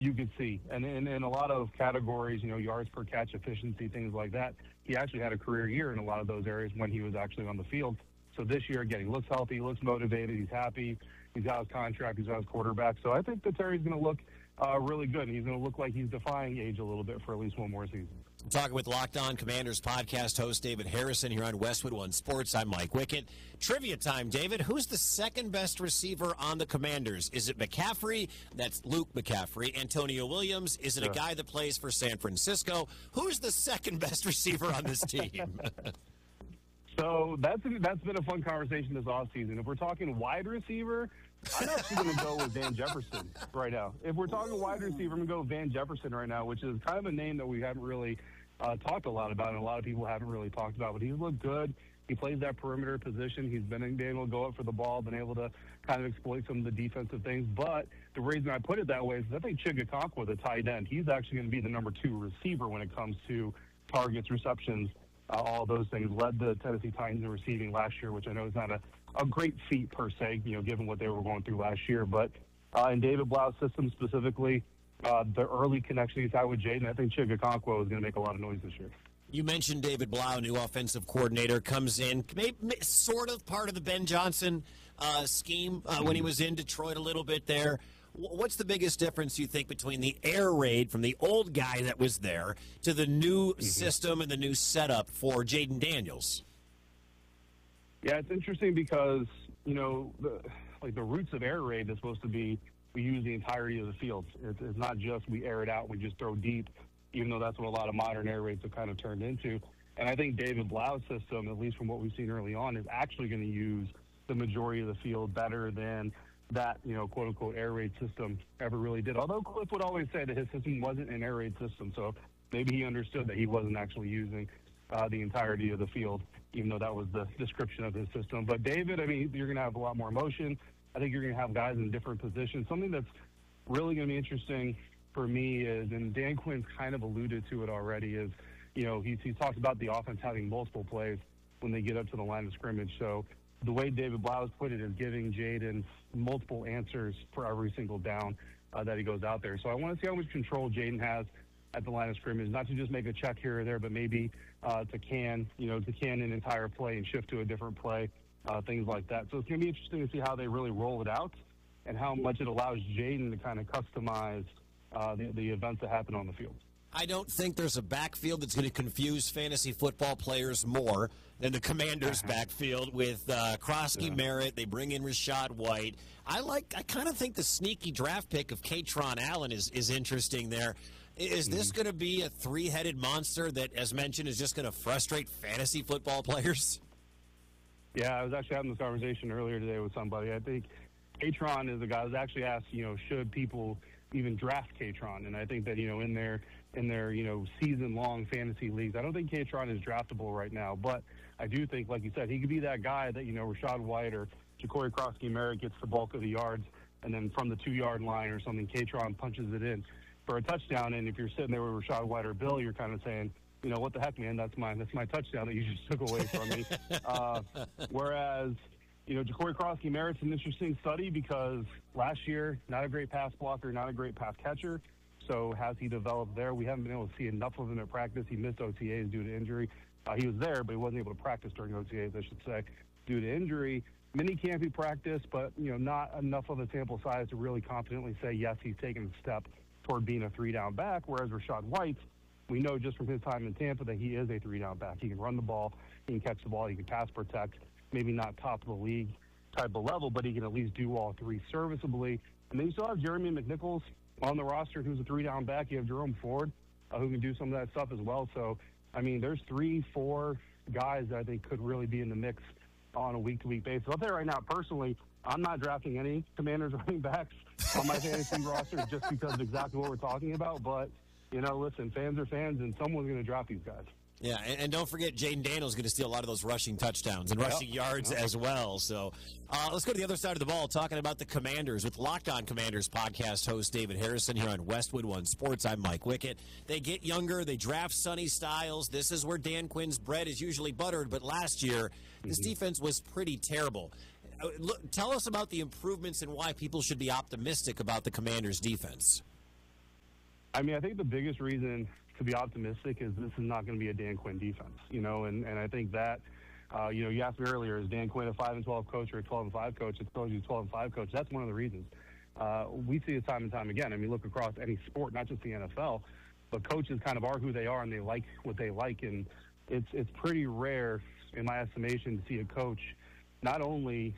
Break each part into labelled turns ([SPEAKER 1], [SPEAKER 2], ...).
[SPEAKER 1] you could see. And in a lot of categories, yards per catch, efficiency, things like that, he actually had a career year in a lot of those areas when he was actually on the field. So this year, again, he looks healthy, he looks motivated, he's happy, he's got his contract, he's got his quarterback. So I think that Terry's going to look really good, and he's going to look like he's defying age a little bit for at least one more season.
[SPEAKER 2] I'm talking with Locked On Commanders podcast host David Harrison here on Westwood One Sports. I'm Mike Wickett. Trivia time, David. Who's the second best receiver on the Commanders? Is it McCaffrey? That's Luke McCaffrey. Antonio Williams? Is it a guy that plays for San Francisco? Who's the second best receiver on this team?
[SPEAKER 1] So that's been a fun conversation this offseason. If we're talking wide receiver, I'm actually going to go with Van Jefferson right now. If we're talking wide receiver, I'm going to go with Van Jefferson right now, which is kind of a name that we haven't really talked a lot about, and a lot of people haven't really talked about. But he's looked good. He plays that perimeter position. He's been able to go up for the ball, been able to kind of exploit some of the defensive things. But the reason I put it that way is I think Chigakonkwa, the tight end, he's actually going to be the number 2 receiver when it comes to targets, receptions, all those things. Led the Tennessee Titans in receiving last year, which I know is not a great feat per se, given what they were going through last year. But in David Blau's system specifically, the early connection he's had with Jaden, I think Chigakonkwa is going to make a lot of noise this year.
[SPEAKER 2] You mentioned David Blau, new offensive coordinator, comes in, maybe, sort of part of the Ben Johnson scheme when he was in Detroit a little bit there. What's the biggest difference, you think, between the air raid from the old guy that was there to the new system and the new setup for Jaden Daniels?
[SPEAKER 1] Yeah, it's interesting because, the roots of air raid is supposed to be we use the entirety of the field. It's not just we air it out, we just throw deep, even though that's what a lot of modern air raids have kind of turned into. And I think David Blau's system, at least from what we've seen early on, is actually going to use the majority of the field better than that, quote-unquote air raid system ever really did. Although Cliff would always say that his system wasn't an air raid system, so maybe he understood that he wasn't actually using the entirety of the field, even though that was the description of his system. But David, you're going to have a lot more motion. I think you're going to have guys in different positions. Something that's really going to be interesting for me is, and Dan Quinn's kind of alluded to it already, is, he's talked about the offense having multiple plays when they get up to the line of scrimmage. So the way David Blau has put it is giving Jaden multiple answers for every single down that he goes out there. So I want to see how much control Jaden has at the line of scrimmage, not to just make a check here or there, but maybe to can an entire play and shift to a different play, things like that. So it's going to be interesting to see how they really roll it out and how much it allows Jaden to kind of customize the events that happen on the field.
[SPEAKER 2] I don't think there's a backfield that's going to confuse fantasy football players more than the Commanders' backfield with Krosky Merritt. They bring in Rachaad White. I kind of think the sneaky draft pick of Kaytron Allen is interesting there. Is this going to be a three-headed monster that, as mentioned, is just going to frustrate fantasy football players?
[SPEAKER 1] Yeah, I was actually having this conversation earlier today with somebody. I think Kaytron is a guy who was actually asked, should people even draft Kaytron? And I think that, in their season-long fantasy leagues, I don't think Kaytron is draftable right now. But I do think, like you said, he could be that guy that, Rachaad White or Ja'Cory Krosky Merritt gets the bulk of the yards, and then from the 2-yard line or something, Kaytron punches it in for a touchdown. And if you're sitting there with Rachaad White or Bill, you're kind of saying, what the heck, man, that's my touchdown that you just took away from me. Whereas, Ja'Cory Krosky Merritt's an interesting study because last year, not a great pass blocker, not a great pass catcher. So has he developed there? We haven't been able to see enough of him at practice. He missed OTAs due to injury. He was there, but he wasn't able to practice during OTAs, I should say, due to injury. Mini-camp he practiced, but, not enough of a sample size to really confidently say, yes, he's taken a step toward being a 3-down back, whereas Rachaad White, we know just from his time in Tampa that he is a 3-down back. He can run the ball, he can catch the ball, he can pass protect, maybe not top of the league type of level, but he can at least do all three serviceably. And then you still have Jeremy McNichols on the roster who's a 3-down back. You have Jerome Ford who can do some of that stuff as well. So, there's 3-4 guys that I think could really be in the mix on a week-to-week basis. I'll tell you right now, personally, I'm not drafting any Commanders running backs on my fantasy roster just because of exactly what we're talking about. But, listen, fans are fans, and someone's going to draft these guys.
[SPEAKER 2] Yeah, and don't forget, Jaden Daniels is going to steal a lot of those rushing touchdowns and rushing yards as well. So let's go to the other side of the ball, talking about the Commanders with Locked On Commanders podcast host David Harrison here on Westwood One Sports. I'm Mike Wickett. They get younger. They draft Sonny Styles. This is where Dan Quinn's bread is usually buttered, but last year this defense was pretty terrible. Tell us about the improvements and why people should be optimistic about the Commanders' defense.
[SPEAKER 1] I mean, I think the biggest reason to be optimistic is this is not going to be a Dan Quinn defense, and I think that, you asked me earlier, is Dan Quinn a 5-12 coach or a 12-5 coach? It's told you 12-5 coach. That's one of the reasons. We see it time and time again. I mean, look across any sport, not just the NFL, but coaches kind of are who they are and they like what they like. And it's pretty rare, in my estimation, to see a coach not only,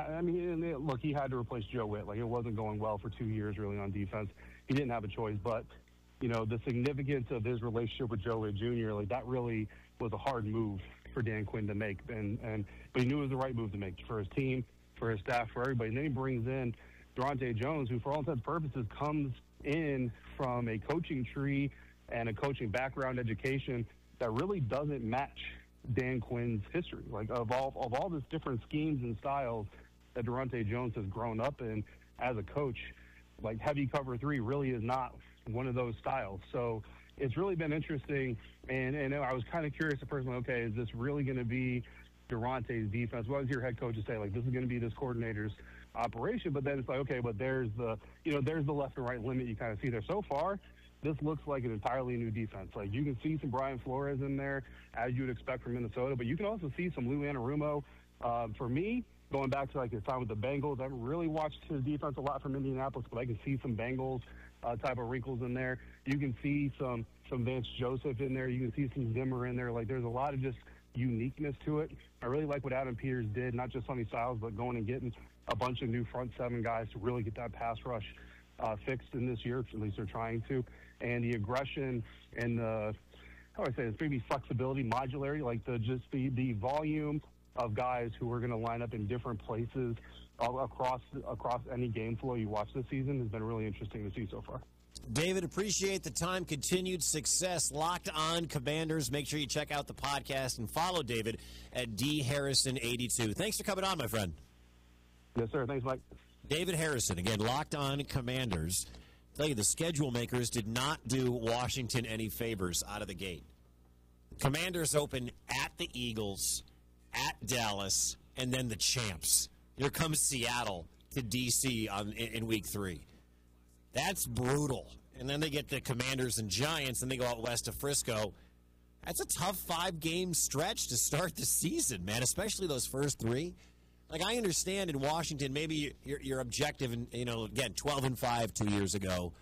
[SPEAKER 1] look, he had to replace Joe Witt. Like, it wasn't going well for 2 years really on defense. He didn't have a choice, but the significance of his relationship with Joe Witt Jr., like, that really was a hard move for Dan Quinn to make. But he knew it was the right move to make for his team, for his staff, for everybody. And then he brings in Durante Jones, who, for all intents and purposes, comes in from a coaching tree and a coaching background education that really doesn't match Dan Quinn's history. Like, of all this different schemes and styles that Durante Jones has grown up in as a coach, like, heavy cover three really is not one of those styles. So it's really been interesting, and I was kind of curious personally, okay, is this really going to be Durante's defense? What was your head coach to say, like, this is going to be this coordinator's operation? But then it's like, okay, but there's the left and right limit you kind of see there. So far, this looks like an entirely new defense. Like, you can see some Brian Flores in there, as you would expect from Minnesota, but you can also see some Lou Anarumo. For me, going back to, like, his time with the Bengals, I haven't really watched his defense a lot from Indianapolis, but I can see some Bengals type of wrinkles in there. You can see some Vance Joseph in there. You can see some Zimmer in there. Like, there's a lot of just uniqueness to it. I really like what Adam Peters did, not just Sonny Styles, but going and getting a bunch of new front seven guys to really get that pass rush fixed in this year. At least they're trying to. And the aggression and the, how do I say this, maybe flexibility, modularity, like the volume of guys who are going to line up in different places across any game flow you watch this season has been really interesting to see so far.
[SPEAKER 2] David, appreciate the time. Continued success. Locked On Commanders. Make sure you check out the podcast and follow David at dharrison82. Thanks for coming on, my friend.
[SPEAKER 1] Yes, sir. Thanks, Mike.
[SPEAKER 2] David Harrison, again, Locked On Commanders. I'll tell you, the schedule makers did not do Washington any favors out of the gate. Commanders open at the Eagles, at Dallas, and then the champs. Here comes Seattle to D.C. in Week 3. That's brutal. And then they get the Commanders and Giants, and they go out west to Frisco. That's a tough 5-game stretch to start the season, man, especially those first 3. Like, I understand in Washington, maybe your objective, and again, 12-5 2 years ago,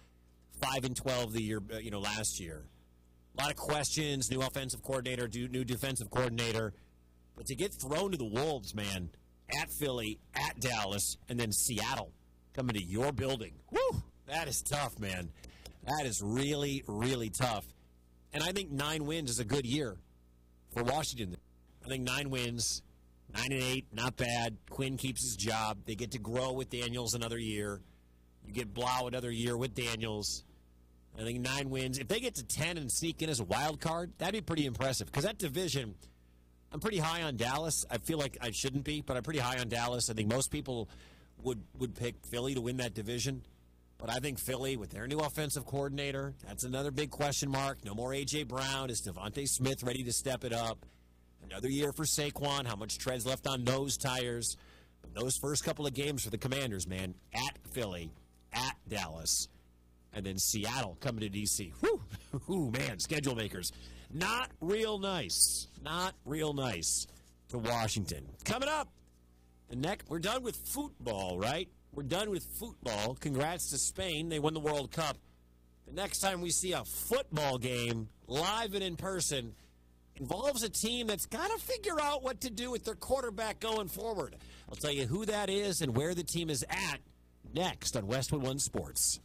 [SPEAKER 2] 5-12 the year, last year. A lot of questions, new offensive coordinator, new defensive coordinator. But to get thrown to the Wolves, man, at Philly, at Dallas, and then Seattle coming to your building. Woo! That is tough, man. That is really, really tough. And I think 9 wins is a good year for Washington. I think 9 wins, 9-8, not bad. Quinn keeps his job. They get to grow with Daniels another year. You get Blau another year with Daniels. I think 9 wins. If they get to 10 and sneak in as a wild card, that'd be pretty impressive. Because that division, I'm pretty high on Dallas. I feel like I shouldn't be, but I'm pretty high on Dallas. I think most people would pick Philly to win that division. But I think Philly, with their new offensive coordinator, that's another big question mark. No more A.J. Brown. Is Devontae Smith ready to step it up? Another year for Saquon. How much tread's left on those tires? But those first couple of games for the Commanders, man, at Philly, at Dallas, and then Seattle coming to D.C. Whew, man, schedule makers. Not real nice. Not real nice to Washington. Coming up, we're done with football, right? We're done with football. Congrats to Spain. They won the World Cup. The next time we see a football game, live and in person, involves a team that's got to figure out what to do with their quarterback going forward. I'll tell you who that is and where the team is at next on Westwood One Sports.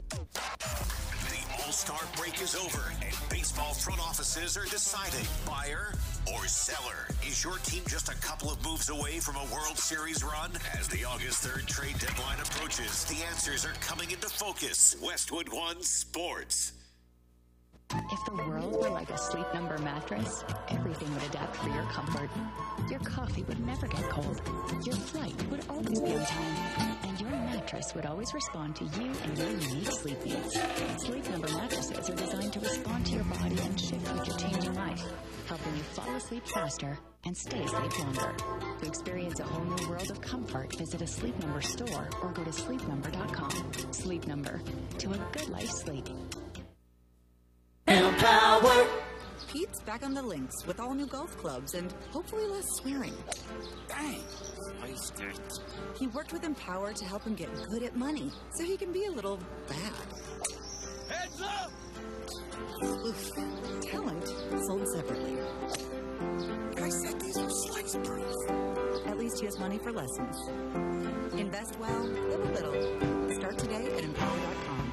[SPEAKER 3] The All-Star break is over, and baseball front offices are deciding buyer or seller. Is your team just a couple of moves away from a World Series run? As the August 3rd trade deadline approaches, the answers are coming into focus. Westwood One Sports.
[SPEAKER 4] If the world were like a Sleep Number mattress, everything would adapt for your comfort. Your coffee would never get cold. Your flight would always be on time. And your mattress would always respond to you and your unique sleep needs. Sleep Number mattresses are designed to respond to your body and shift with your changing life, helping you fall asleep faster and stay asleep longer. To experience a whole new world of comfort, visit a Sleep Number store or go to sleepnumber.com. Sleep Number. To a good life sleep.
[SPEAKER 5] Pete's back on the links with all new golf clubs and hopefully less swearing.
[SPEAKER 6] Dang, wasted.
[SPEAKER 5] He worked with Empower to help him get good at money, so he can be a little bad.
[SPEAKER 6] Heads up!
[SPEAKER 5] Oof. Talent sold separately.
[SPEAKER 6] I said these were slice proof.
[SPEAKER 5] At least he has money for lessons. Invest well, live a little. Start today at Empower.com.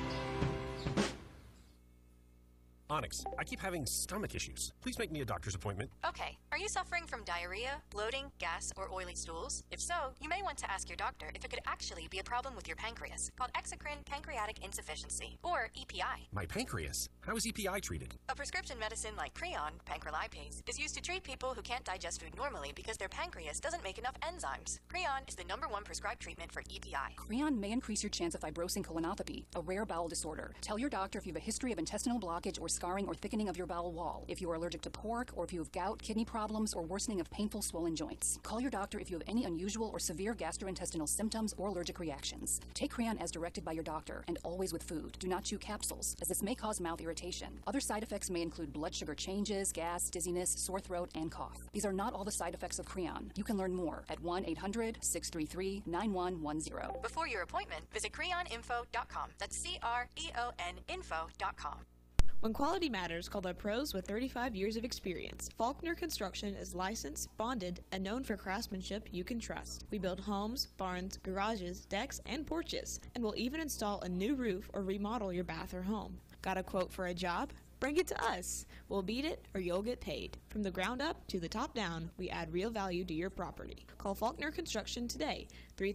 [SPEAKER 7] Onyx, I keep having stomach issues. Please make me a doctor's appointment.
[SPEAKER 8] Okay. Are you suffering from diarrhea, bloating, gas, or oily stools? If so, you may want to ask your doctor if it could actually be a problem with your pancreas, called exocrine pancreatic insufficiency, or EPI.
[SPEAKER 7] My pancreas? How is EPI treated?
[SPEAKER 8] A prescription medicine like Creon, pancrelipase, is used to treat people who can't digest food normally because their pancreas doesn't make enough enzymes. Creon is the #1 prescribed treatment for EPI.
[SPEAKER 9] Creon may increase your chance of fibrosing colonopathy, a rare bowel disorder. Tell your doctor if you have a history of intestinal blockage or scarring or thickening of your bowel wall, if you are allergic to pork, or if you have gout, kidney problems, or worsening of painful swollen joints. Call your doctor if you have any unusual or severe gastrointestinal symptoms or allergic reactions. Take Creon as directed by your doctor, and always with food. Do not chew capsules, as this may cause mouth irritation. Other side effects may include blood sugar changes, gas, dizziness, sore throat, and cough. These are not all the side effects of Creon. You can learn more at 1-800-633-9110.
[SPEAKER 8] Before your appointment, visit creoninfo.com. That's CREON info.com.
[SPEAKER 10] When quality matters, call the pros with 35 years of experience. Faulkner Construction is licensed, bonded, and known for craftsmanship you can trust. We build homes, barns, garages, decks, and porches, and we'll even install a new roof or remodel your bath or home. Got a quote for a job? Bring it to us. We'll beat it or you'll get paid. From the ground up to the top down, we add real value to your property. Call Faulkner Construction today,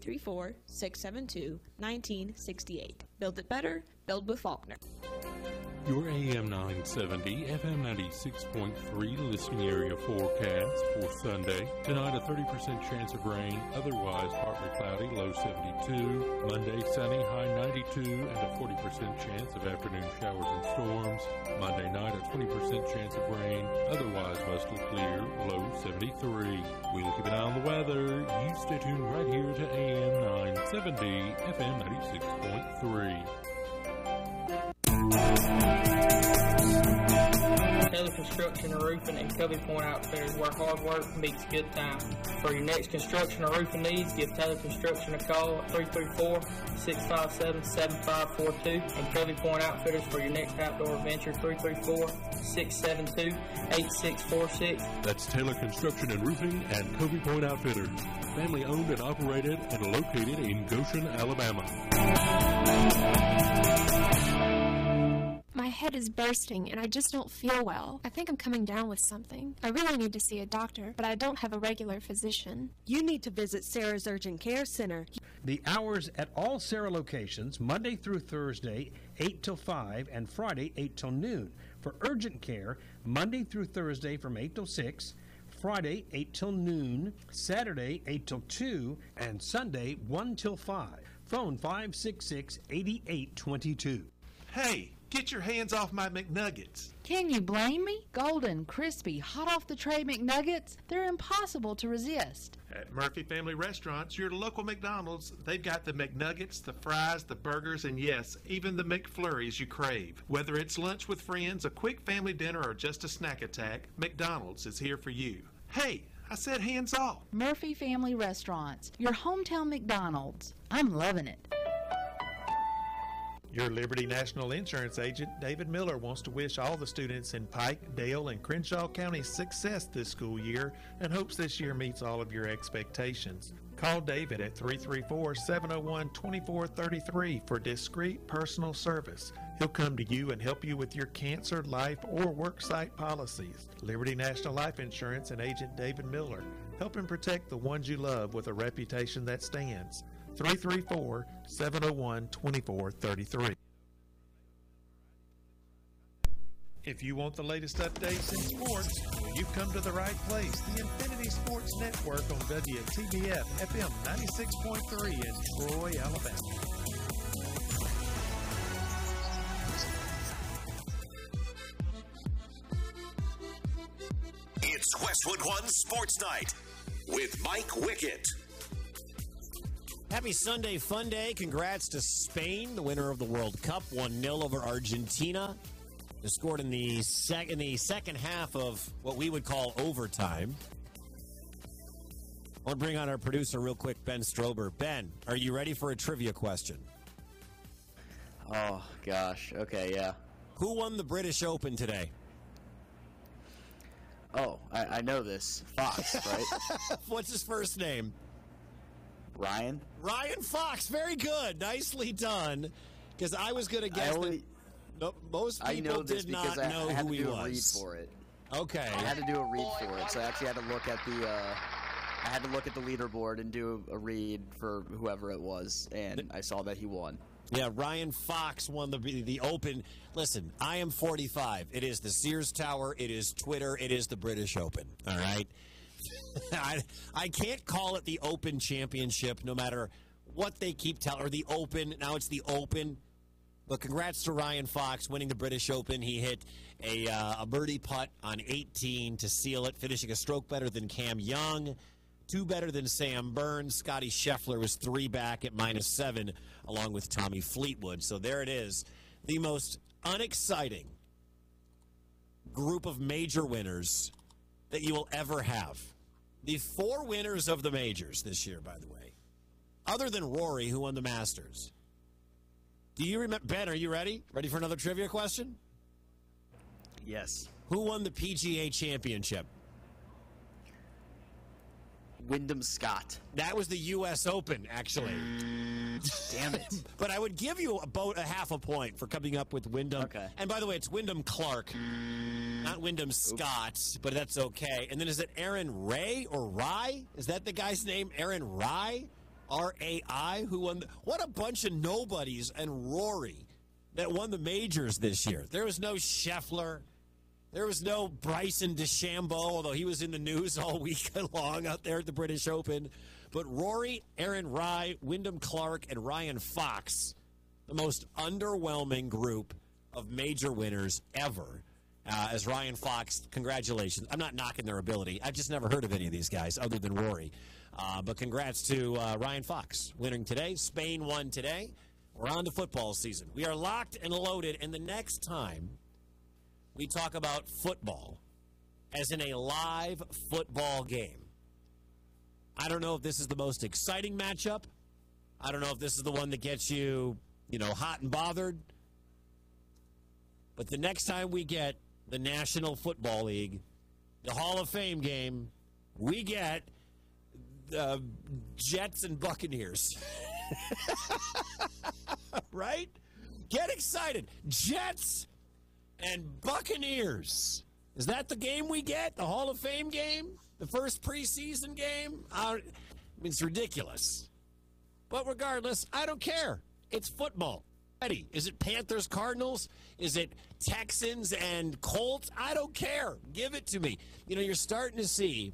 [SPEAKER 10] 334-672-1968. Build it better, build with Faulkner.
[SPEAKER 11] Your AM 970, FM 96.3 listening area forecast for Sunday. Tonight, a 30% chance of rain, otherwise partly cloudy, low 72. Monday, sunny, high 92, and a 40% chance of afternoon showers and storms. Monday night, a 20% chance of rain, otherwise mostly clear, low 73. We'll keep an eye on the weather. You stay tuned right here to AM 970, FM 96.3.
[SPEAKER 12] Taylor Construction and Roofing and Covey Point Outfitters, where hard work meets good time. For your next construction or roofing needs, give Taylor Construction a call at 334-657-7542 and Covey Point Outfitters for your next outdoor adventure, 334-672-8646.
[SPEAKER 11] That's Taylor Construction and Roofing and Covey Point Outfitters. Family owned and operated and located in Goshen, Alabama.
[SPEAKER 13] My head is bursting and I just don't feel well. I think I'm coming down with something. I really need to see a doctor, but I don't have a regular physician.
[SPEAKER 14] You need to visit Sarah's Urgent Care Center.
[SPEAKER 15] The hours at all Sarah locations, Monday through Thursday, 8 till 5, and Friday, 8 till noon. For urgent care, Monday through Thursday from 8 till 6, Friday, 8 till noon, Saturday, 8 till 2, and Sunday, 1 till 5. Phone 566-8822.
[SPEAKER 16] Hey! Get your hands off my McNuggets.
[SPEAKER 17] Can you blame me? Golden, crispy, hot off the tray McNuggets, they're impossible to resist.
[SPEAKER 16] At Murphy Family Restaurants, your local McDonald's, they've got the McNuggets, the fries, the burgers, and yes, even the McFlurries you crave. Whether it's lunch with friends, a quick family dinner, or just a snack attack, McDonald's is here for you. Hey, I said hands off.
[SPEAKER 17] Murphy Family Restaurants, your hometown McDonald's. I'm loving it.
[SPEAKER 16] Your Liberty National Insurance agent, David Miller, wants to wish all the students in Pike, Dale, and Crenshaw counties success this school year and hopes this year meets all of your expectations. Call David at 334-701-2433 for discreet personal service. He'll come to you and help you with your cancer, life, or worksite policies. Liberty National Life Insurance and agent David Miller, helping protect the ones you love with a reputation that stands. 334-701-2433. If you want the latest updates in sports, you've come to the right place. The Infinity Sports Network on WTBF FM 96.3 in Troy, Alabama.
[SPEAKER 3] It's Westwood One Sports Night with Mike Wickett.
[SPEAKER 2] Happy Sunday Fun Day. Congrats to Spain, the winner of the World Cup, 1-0 over Argentina. They scored in the second half of what we would call overtime. I want to bring on our producer real quick, Ben Strober. Ben, are you ready for a trivia question?
[SPEAKER 18] Oh, gosh. Okay, yeah.
[SPEAKER 2] Who won the British Open today?
[SPEAKER 18] Oh, I know this. Fox, right?
[SPEAKER 2] What's his first name?
[SPEAKER 18] Ryan?
[SPEAKER 2] Ryan Fox. Very good. Nicely done. Because I was going to guess that most people did not know who he was.
[SPEAKER 18] I had to do a read for it.
[SPEAKER 2] Okay.
[SPEAKER 18] I had to do a read for it, so I actually had to look at the leaderboard and do a read for whoever it was, and I saw that he won.
[SPEAKER 2] Yeah, Ryan Fox won the Open. Listen, I am 45. It is the Sears Tower. It is Twitter. It is the British Open. All right? I can't call it the Open Championship no matter what they keep telling, or the Open. Now it's the Open. But congrats to Ryan Fox winning the British Open. He hit a birdie putt on 18 to seal it, finishing a stroke better than Cam Young, 2 better than Sam Burns. Scotty Scheffler was 3 back at -7, along with Tommy Fleetwood. So there it is. The most unexciting group of major winners that you will ever have. The 4 winners of the majors this year, by the way, other than Rory, who won the Masters. Do you remember? Ben, are you ready? Ready for another trivia question?
[SPEAKER 18] Yes.
[SPEAKER 2] Who won the PGA Championship?
[SPEAKER 18] Wyndham Scott.
[SPEAKER 2] That was the U.S. Open, actually.
[SPEAKER 18] Damn it.
[SPEAKER 2] But I would give you about a half a point for coming up with Wyndham.
[SPEAKER 18] Okay.
[SPEAKER 2] And by the way, it's Wyndham Clark, not Wyndham Scott, but that's okay. And then is it Aaron Ray or Rye? Is that the guy's name? Aaron Rye? R-A-I? Who won? What a bunch of nobodies and Rory that won the majors this year. There was no Scheffler. There was no Bryson DeChambeau, although he was in the news all week long out there at the British Open. But Rory, Aaron Rye, Wyndham Clark, and Ryan Fox, the most underwhelming group of major winners ever. As Ryan Fox, congratulations. I'm not knocking their ability. I've just never heard of any of these guys other than Rory. But congrats to Ryan Fox winning today. Spain won today. We're on to football season. We are locked and loaded, and the next time we talk about football as in a live football game. I don't know if this is the most exciting matchup. I don't know if this is the one that gets you, hot and bothered. But the next time we get the National Football League, the Hall of Fame game, we get the Jets and Buccaneers. Right? Get excited. Jets and Buccaneers. Is that the game we get? The Hall of Fame game? The first preseason game? It's ridiculous. But regardless, I don't care. It's football. Eddie, is it Panthers, Cardinals? Is it Texans and Colts? I don't care. Give it to me. You're starting to see.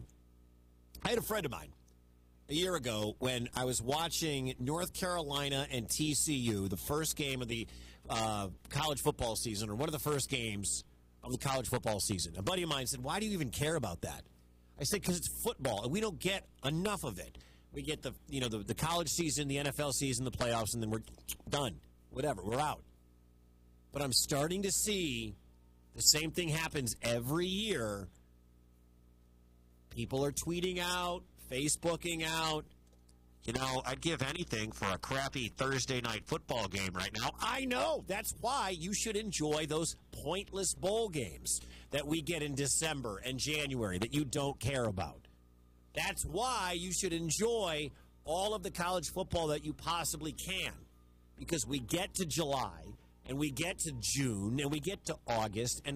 [SPEAKER 2] I had a friend of mine a year ago when I was watching North Carolina and TCU, the first game of the college football season, or one of the first games of the college football season. A buddy of mine said, "Why do you even care about that?" I said, "Because it's football, and we don't get enough of it. We get the college season, the NFL season, the playoffs, and then we're done. Whatever, we're out." But I'm starting to see the same thing happens every year. People are tweeting out, Facebooking out. I'd give anything for a crappy Thursday night football game right now. I know. That's why you should enjoy those pointless bowl games that we get in December and January that you don't care about. That's why you should enjoy all of the college football that you possibly can. Because we get to July, and we get to June, and we get to August, and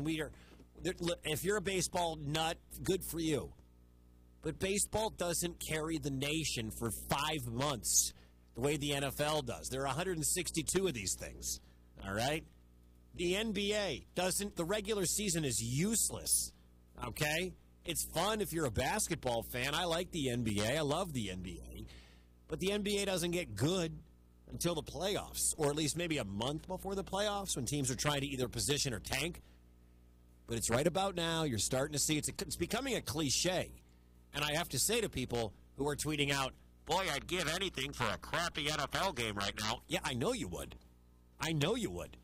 [SPEAKER 2] if you're a baseball nut, good for you. But baseball doesn't carry the nation for 5 months the way the NFL does. There are 162 of these things, all right? The NBA doesn't. The regular season is useless, okay? It's fun if you're a basketball fan. I like the NBA. I love the NBA. But the NBA doesn't get good until the playoffs, or at least maybe a month before the playoffs when teams are trying to either position or tank. But it's right about now. You're starting to see it's becoming a cliche. And I have to say to people who are tweeting out, "Boy, I'd give anything for a crappy NFL game right now." Yeah, I know you would.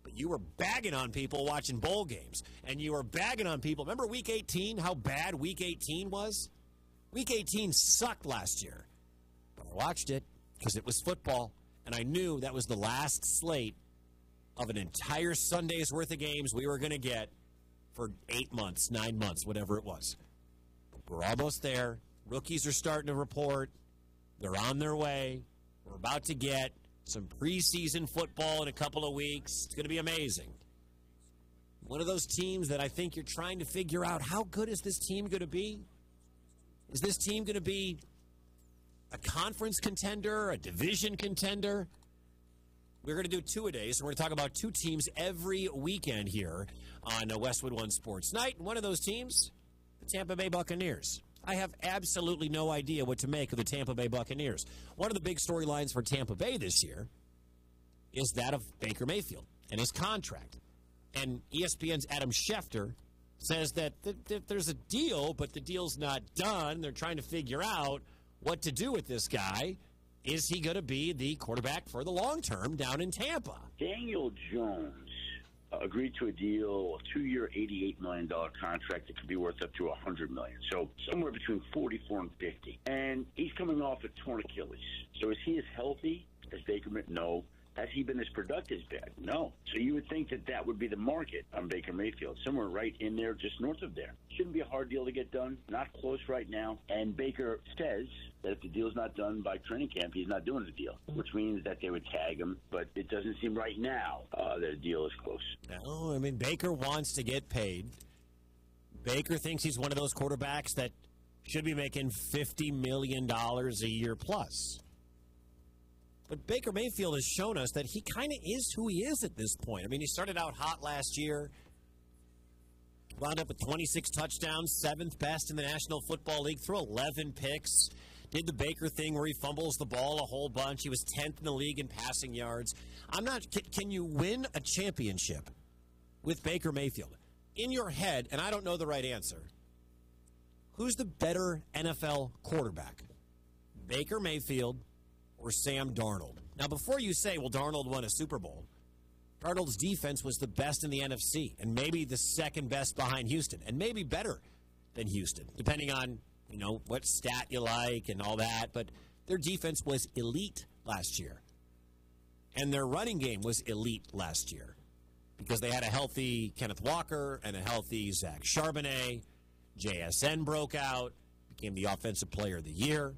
[SPEAKER 2] But you were bagging on people watching bowl games. And you were bagging on people. Remember Week 18, how bad Week 18 was? Week 18 sucked last year. But I watched it because it was football. And I knew that was the last slate of an entire Sunday's worth of games we were going to get for 8 months, 9 months, whatever it was. We're almost there. Rookies are starting to report. They're on their way. We're about to get some preseason football in a couple of weeks. It's going to be amazing. One of those teams that I think you're trying to figure out, how good is this team going to be? Is this team going to be a conference contender, a division contender? We're going to do two-a-days, and we're going to talk about two teams every weekend here on Westwood One Sports Night. And one of those teams, the Tampa Bay Buccaneers. I have absolutely no idea what to make of the Tampa Bay Buccaneers. One of the big storylines for Tampa Bay this year is that of Baker Mayfield and his contract. And ESPN's Adam Schefter says that there's a deal, but the deal's not done. They're trying to figure out what to do with this guy. Is he going to be the quarterback for the long term down in Tampa?
[SPEAKER 19] Daniel Jones agreed to a deal, a 2-year, $88 million contract that could be worth up to $100 million. So somewhere between 44 and 50. And he's coming off a torn Achilles. So is he as healthy as Baker Mayfield? No. Has he been as productive as bad? No. So you would think that would be the market on Baker Mayfield, somewhere right in there, just north of there. Shouldn't be a hard deal to get done. Not close right now. And Baker says that if the deal's not done by training camp, he's not doing the deal, which means that they would tag him. But it doesn't seem right now that a deal is close.
[SPEAKER 2] No, I mean, Baker wants to get paid. Baker thinks he's one of those quarterbacks that should be making $50 million a year plus. But Baker Mayfield has shown us that he kind of is who he is at this point. I mean, he started out hot last year, wound up with 26 touchdowns, 7th best in the National Football League, threw 11 picks, did the Baker thing where he fumbles the ball a whole bunch. He was 10th in the league in passing yards. Can you win a championship with Baker Mayfield? In your head, and I don't know the right answer, who's the better NFL quarterback? Baker Mayfield or Sam Darnold? Now, before you say, well, Darnold won a Super Bowl, Darnold's defense was the best in the NFC and maybe the second best behind Houston and maybe better than Houston, depending on, what stat you like and all that. But their defense was elite last year. And their running game was elite last year because they had a healthy Kenneth Walker and a healthy Zach Charbonnet. JSN broke out, became the Offensive Player of the Year.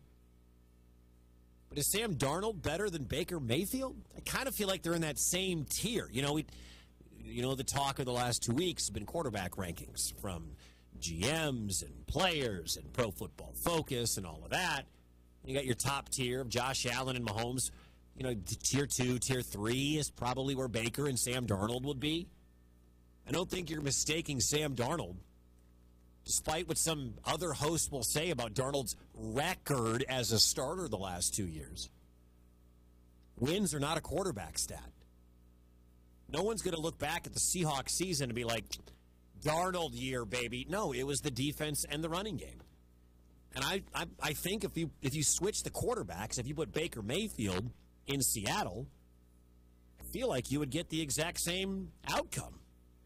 [SPEAKER 2] But is Sam Darnold better than Baker Mayfield? I kind of feel like they're in that same tier. The talk of the last 2 weeks has been quarterback rankings from GMs and players and Pro Football Focus and all of that. You got your top tier of Josh Allen and Mahomes. Tier 2, tier 3 is probably where Baker and Sam Darnold would be. I don't think you're mistaking Sam Darnold, despite what some other host will say about Darnold's record as a starter the last 2 years. Wins are not a quarterback stat. No one's going to look back at the Seahawks season and be like, Darnold year, baby. No, it was the defense and the running game. And I think if you switch the quarterbacks, if you put Baker Mayfield in Seattle, I feel like you would get the exact same outcome.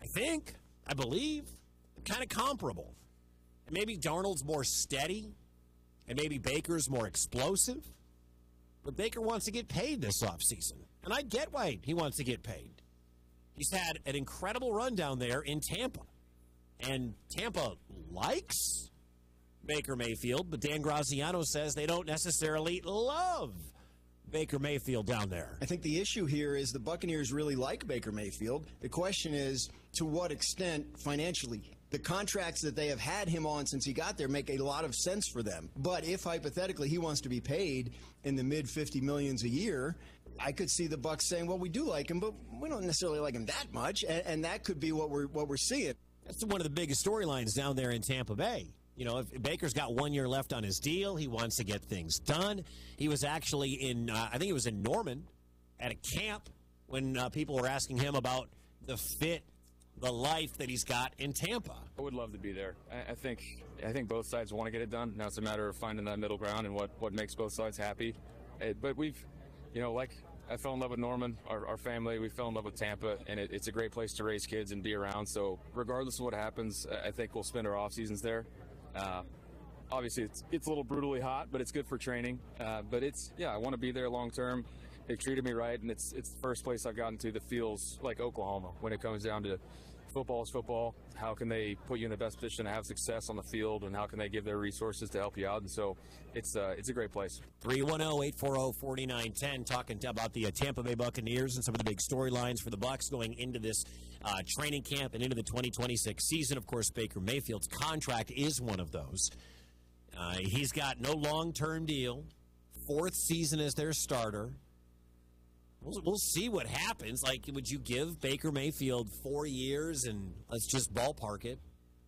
[SPEAKER 2] I believe. Kind of comparable. And maybe Darnold's more steady, and maybe Baker's more explosive. But Baker wants to get paid this offseason. And I get why he wants to get paid. He's had an incredible run down there in Tampa. And Tampa likes Baker Mayfield, but Dan Graziano says they don't necessarily love Baker Mayfield down there.
[SPEAKER 20] I think the issue here is the Buccaneers really like Baker Mayfield. The question is, to what extent financially? The contracts that they have had him on since he got there make a lot of sense for them. But if hypothetically he wants to be paid in the mid-50 millions a year, I could see the Bucs saying, well, we do like him, but we don't necessarily like him that much, and that could be what we're seeing.
[SPEAKER 2] That's one of the biggest storylines down there in Tampa Bay. If Baker's got 1 year left on his deal, he wants to get things done. He was actually in, I think it was in Norman, at a camp when people were asking him about the fit, the life that he's got in Tampa.
[SPEAKER 21] I would love to be there. I think both sides want to get it done. Now it's a matter of finding that middle ground and what makes both sides happy. But we've, like I fell in love with Norman, our family. We fell in love with Tampa, and it's a great place to raise kids and be around. So regardless of what happens, I think we'll spend our off seasons there. Obviously, it's a little brutally hot, but it's good for training. But I want to be there long term. They've treated me right, and it's the first place I've gotten to that feels like Oklahoma when it comes down to football is football. How can they put you in the best position to have success on the field, and how can they give their resources to help you out? And so it's a great place.
[SPEAKER 2] 310-840-4910, talking about the Tampa Bay Buccaneers and some of the big storylines for the Bucs going into this training camp and into the 2026 season. Of course, Baker Mayfield's contract is one of those. He's got no long-term deal, 4th season as their starter. We'll see what happens. Like, would you give Baker Mayfield 4 years and let's just ballpark it,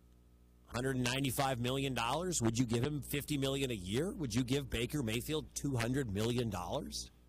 [SPEAKER 2] $195 million? Would you give him $50 million a year? Would you give Baker Mayfield $200 million? I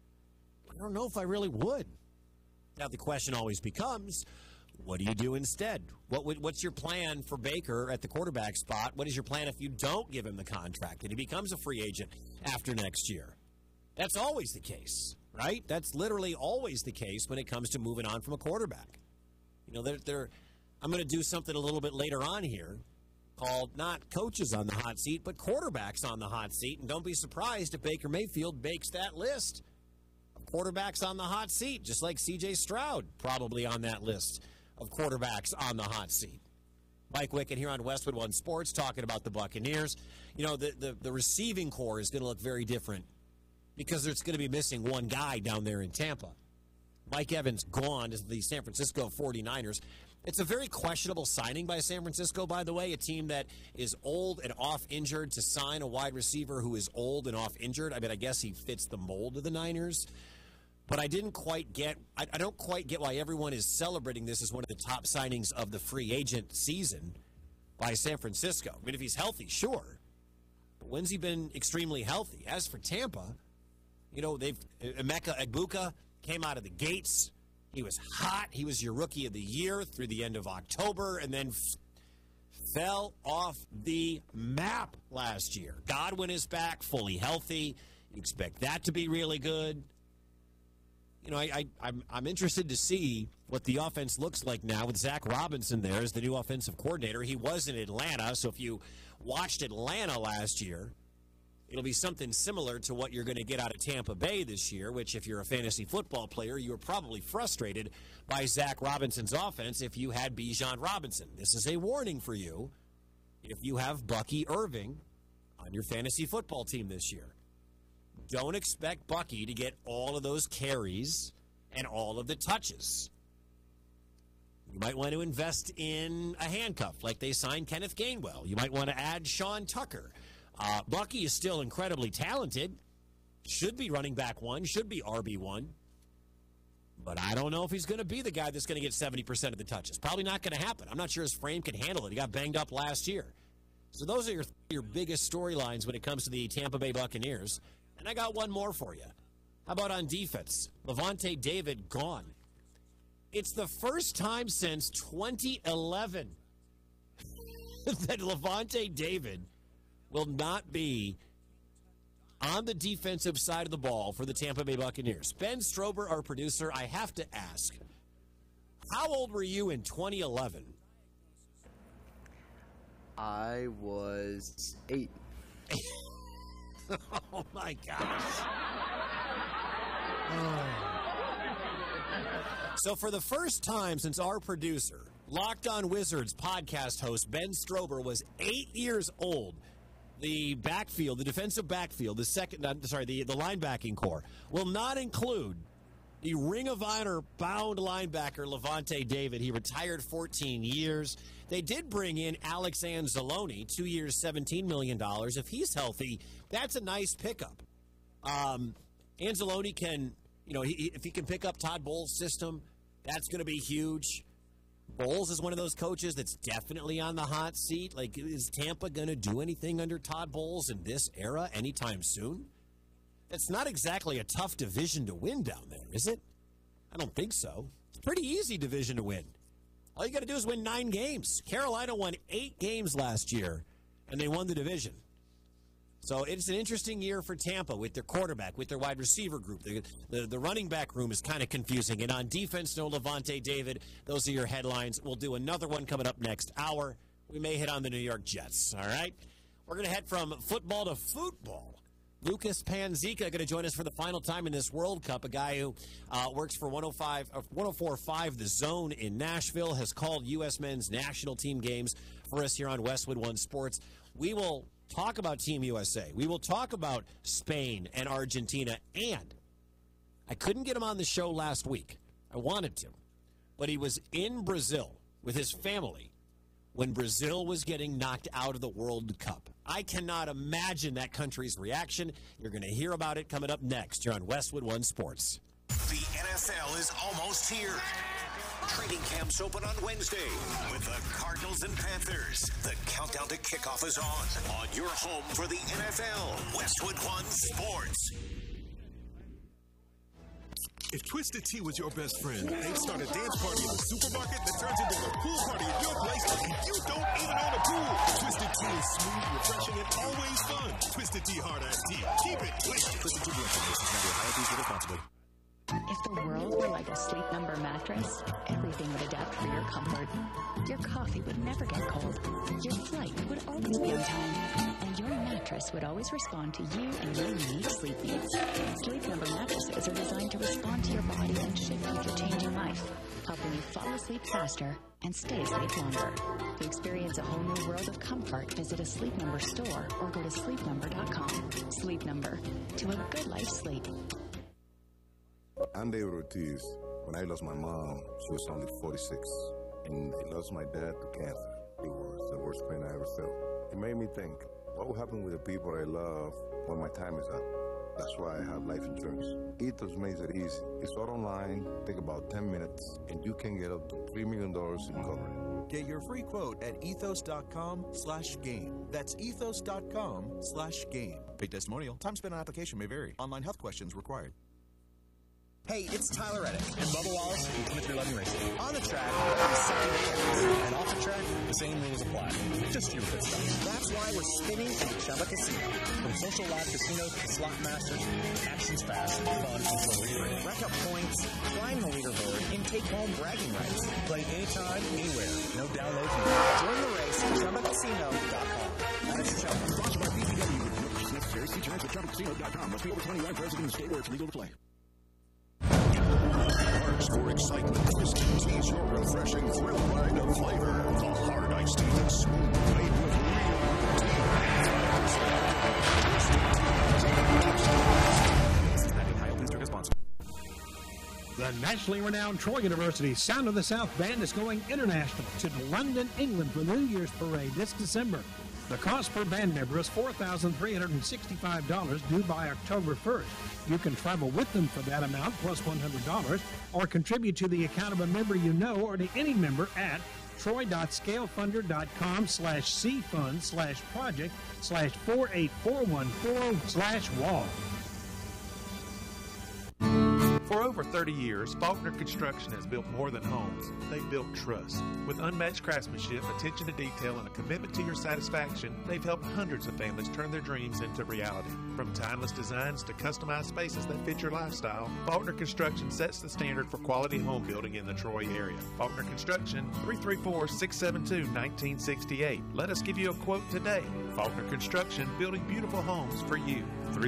[SPEAKER 2] don't know if I really would. Now, the question always becomes, what do you do instead? What's your plan for Baker at the quarterback spot? What is your plan if you don't give him the contract and he becomes a free agent after next year? That's always the case, right? That's literally always the case when it comes to moving on from a quarterback. You know, I'm going to do something a little bit later on here called not coaches on the hot seat, but quarterbacks on the hot seat. And don't be surprised if Baker Mayfield makes that list of quarterbacks on the hot seat, just like C.J. Stroud probably on that list of quarterbacks on the hot seat. Mike Wickett here on Westwood One Sports talking about the Buccaneers. You know, the receiving core is going to look very different because there's going to be missing one guy down there in Tampa. Mike Evans gone to the San Francisco 49ers. It's a very questionable signing by San Francisco, by the way, a team that is old and off injured to sign a wide receiver who is old and off injured. I mean, I guess he fits the mold of the Niners. But I don't quite get why everyone is celebrating this as one of the top signings of the free agent season by San Francisco. I mean, if he's healthy, sure. But when's he been extremely healthy? As for Tampa, you know, Emeka Egbuka came out of the gates. He was hot. He was your rookie of the year through the end of October and then fell off the map last year. Godwin is back, fully healthy. You expect that to be really good. You know, I'm interested to see what the offense looks like now with Zach Robinson there as the new offensive coordinator. He was in Atlanta, so if you watched Atlanta last year, it'll be something similar to what you're going to get out of Tampa Bay this year, which if you're a fantasy football player, you were probably frustrated by Zach Robinson's offense if you had Bijan Robinson. This is a warning for you if you have Bucky Irving on your fantasy football team this year. Don't expect Bucky to get all of those carries and all of the touches. You might want to invest in a handcuff like they signed Kenneth Gainwell. You might want to add Sean Tucker. Bucky is still incredibly talented. Should be running back one, should be RB1. But I don't know if he's going to be the guy that's going to get 70% of the touches. Probably not going to happen. I'm not sure his frame can handle it. He got banged up last year. So those are your biggest storylines when it comes to the Tampa Bay Buccaneers. And I got one more for you. How about on defense? Lavonte David gone. It's the first time since 2011 that Lavonte David will not be on the defensive side of the ball for the Tampa Bay Buccaneers. Ben Strober, our producer, I have to ask, how old were you in 2011?
[SPEAKER 18] I was 8.
[SPEAKER 2] Oh, my gosh. So for the first time since our producer, Locked On Wizards podcast host Ben Strober was 8 years old, the backfield, the defensive backfield, the linebacking core will not include the Ring of Honor bound linebacker Lavonte David. He retired 14 years. They did bring in Alex Anzalone, 2 years, $17 million. If he's healthy, that's a nice pickup. Anzalone can, if he can pick up Todd Bowles' system, that's going to be huge. Bowles is one of those coaches that's definitely on the hot seat. Like, is Tampa going to do anything under Todd Bowles in this era anytime soon? It's not exactly a tough division to win down there, is it? I don't think so. It's a pretty easy division to win. All you got to do is win 9 games. Carolina won 8 games last year, and they won the division. So it's an interesting year for Tampa with their quarterback, with their wide receiver group. The running back room is kind of confusing. And on defense, no Levante David. Those are your headlines. We'll do another one coming up next hour. We may hit on the New York Jets, all right? We're going to head from football to football. Lucas Panzica going to join us for the final time in this World Cup, a guy who works for 104.5 The Zone in Nashville, has called U.S. men's national team games for us here on Westwood One Sports. We will talk about Team USA. We will talk about Spain and Argentina. And I couldn't get him on the show last week. I wanted to. But he was in Brazil with his family when Brazil was getting knocked out of the World Cup. I cannot imagine that country's reaction. You're going to hear about it coming up next. You're on Westwood One Sports.
[SPEAKER 3] The NFL is almost here. Training camps open on Wednesday with the Cardinals and Panthers. The countdown to kickoff is on your home for the NFL. Westwood One Sports.
[SPEAKER 1] If Twisted Tea was your best friend, they'd start a dance party in the supermarket that turns into the pool party at your place, and you don't even own a pool. Twisted Tea is smooth, refreshing, and always fun. Twisted Tea Hard Ice Tea. Keep it twisted. Twisted Tea Blend. This is not a please responsibly.
[SPEAKER 4] If the world were like a Sleep Number mattress, everything would adapt for your comfort. Your coffee would never get cold. Your flight would always be on time. And your mattress would always respond to you and your unique sleep needs. Sleep Number mattresses are designed to respond to your body and shift with your changing life, helping you fall asleep faster and stay asleep longer. To experience a whole new world of comfort, visit a Sleep Number store or go to sleepnumber.com. Sleep Number. To a good night's sleep.
[SPEAKER 22] I'm David Ortiz. When I lost my mom, she was only 46. And I lost my dad to cancer. It was the worst pain I ever felt. It made me think, what will happen with the people I love when my time is up? That's why I have life insurance. Ethos makes it easy. It's all online, take about 10 minutes, and you can get up to $3 million in coverage.
[SPEAKER 23] Get your free quote at ethos.com/game. That's ethos.com/game. Paid testimonial. Time spent on application may vary. Online health questions required.
[SPEAKER 24] Hey, it's Tyler Reddick and Bubba Wallace from Plymouth 311 Racing. On the track, every second counts. And off the track, the same rules apply. Just your pit stops. That's why we're spinning at Chumba Casino. From social live casinos to slot masters, action's fast, fun, and totally free. Rack up points, climb the leaderboard, and take home bragging rights. Play anytime, anywhere. No downloads needed. Join the race at ChumbaCasino.com. That's Chumba. Sponsored by BPW. No purchase necessary. See terms at ChumbaCasino.com. Must be over 21. Present in the state where it's legal to play.
[SPEAKER 1] Hearts for excitement. Twisted Tea's your refreshing thrill ride of flavor. The hard iced tea that's smooth, made with real tea.
[SPEAKER 15] The nationally renowned Troy University Sound of the South Band is going international to London, England for the New Year's Parade this December. The cost per band member is $4,365 due by October 1st. You can travel with them for that amount plus $100 or contribute to the account of a member you know or to any member at troy.scalefundr.com/cfund/project/48414/wall.
[SPEAKER 16] For over 30 years, Faulkner Construction has built more than homes. They've built trust. With unmatched craftsmanship, attention to detail, and a commitment to your satisfaction, they've helped hundreds of families turn their dreams into reality. From timeless designs to customized spaces that fit your lifestyle, Faulkner Construction sets the standard for quality home building in the Troy area. Faulkner Construction, 334-672-1968. Let us give you a quote today. Faulkner Construction, building beautiful homes for you.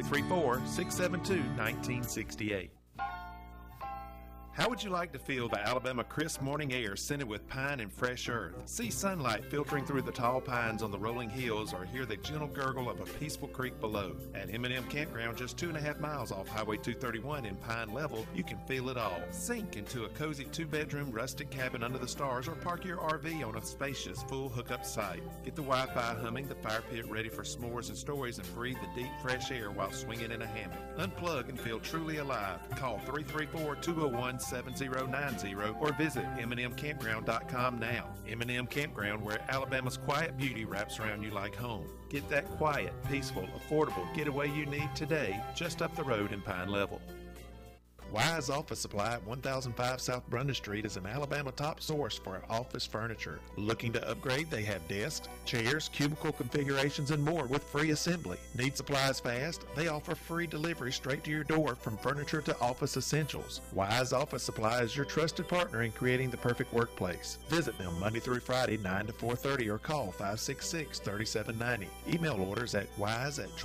[SPEAKER 16] 334-672-1968. How would you like to feel the Alabama crisp morning air scented with pine and fresh earth? See sunlight filtering through the tall pines on the rolling hills or hear the gentle gurgle of a peaceful creek below. At M&M Campground, just 2.5 miles off Highway 231 in Pine Level, you can feel it all. Sink into a cozy 2-bedroom rustic cabin under the stars or park your RV on a spacious full hookup site. Get the Wi-Fi humming, the fire pit ready for s'mores and stories, and breathe the deep fresh air while swinging in a hammock. Unplug and feel truly alive. Call 334-201-7090 or visit MNMCampground.com now. M&M Campground, where Alabama's quiet beauty wraps around you like home. Get that quiet, peaceful, affordable getaway you need today, just up the road in Pine Level. Wise Office Supply at 1005 South Brundage Street is an Alabama top source for office furniture. Looking to upgrade? They have desks, chairs, cubicle configurations, and more with free assembly. Need supplies fast? They offer free delivery straight to your door from furniture to office essentials. Wise Office Supply is your trusted partner in creating the perfect workplace. Visit them Monday through Friday, 9 to 4:30, or call 566-3790. Email orders at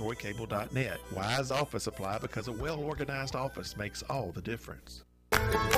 [SPEAKER 16] wise@troycable.net. Wise Office Supply, because a well-organized office makes all the difference.